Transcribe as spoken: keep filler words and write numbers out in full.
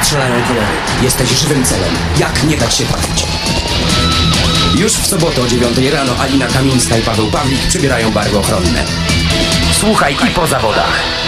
strzelają kolory. Jesteś żywym celem. Jak nie dać się trafić? Już w sobotę o dziewiątej rano Alina Kamińska i Paweł Pawlik przybierają barwy ochronne. Słuchaj i po zawodach.